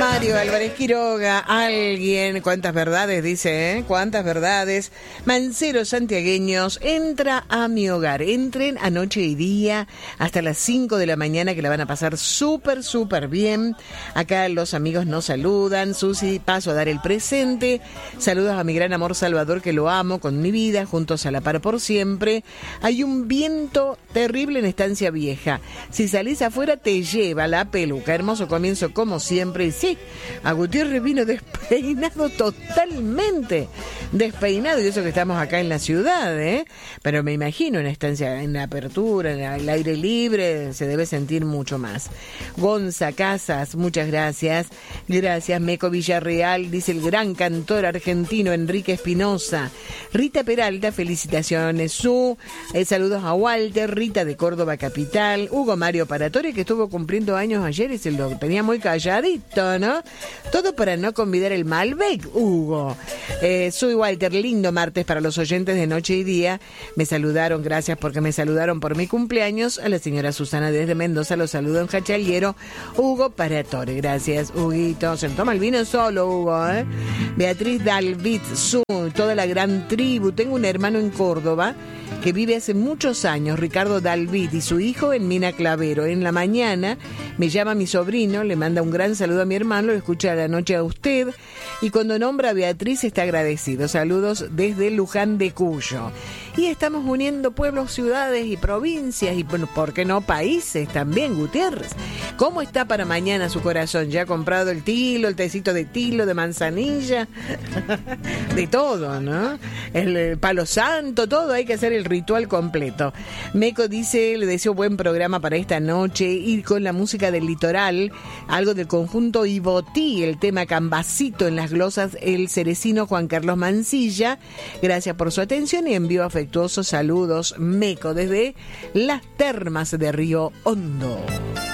Mario Álvarez Quiroga, alguien, cuántas verdades dice, ¿eh? Cuántas verdades. Manceros santiagueños, entra a mi hogar, entren a noche y día hasta las 5 de la mañana que la van a pasar súper bien. Acá los amigos nos saludan. Susi, paso a dar el presente. Saludos a mi gran amor Salvador, que lo amo con mi vida, juntos a la par por siempre. Hay un viento terrible en Estancia Vieja. Si salís afuera te lleva la peluca. Hermoso comienzo como siempre. Y sí, a Gutiérrez vino despeinado totalmente. Despeinado, y eso que estamos acá en la ciudad, ¿eh? Pero me imagino en Estancia, en la apertura, en el aire libre, se debe sentir mucho más. Gonza Casas, muchas gracias. Gracias, Meco Villarreal, dice el gran cantor argentino Enrique Espinosa. Rita Peralta, felicitaciones. Saludos a Walter, Rita de Córdoba Capital. Hugo Mario Paratore, que estuvo cumpliendo años ayer y se lo tenía muy calladito, ¿no? Todo para no convidar el Malbec, Hugo. Soy Walter, lindo martes para los oyentes de Noche y Día. Me saludaron, gracias porque me saludaron por mi cumpleaños. A la señora Susana desde Mendoza, los saludo en Jachaliero. Hugo Paratore, gracias, Huguito. Se toma el vino solo, Hugo, ¿eh? Beatriz Dalvit, toda la gran tribu. Tengo un hermano en Córdoba que vive hace muchos años, Ricardo Dalvit, y su hijo en Mina Clavero. En la mañana me llama mi sobrino, le manda un gran saludo a mi hermano, lo escucha a la noche a usted, y cuando nombra a Beatriz está agradecido. Saludos desde Luján de Cuyo. Y estamos uniendo pueblos, ciudades y provincias, y bueno, ¿por qué no países también, Gutiérrez? ¿Cómo está para mañana su corazón? ¿Ya ha comprado el tilo, el tecito de tilo, de manzanilla? De todo, ¿no? El palo santo, todo, hay que hacer el ritual completo. Meco dice, le deseo buen programa para esta noche, y con la música del litoral, algo del conjunto Ibotí, el tema Cambacito en las glosas, el cerecino Juan Carlos Mancilla. Gracias por su atención y envío afectuosos saludos, Meco, desde las termas de Río Hondo.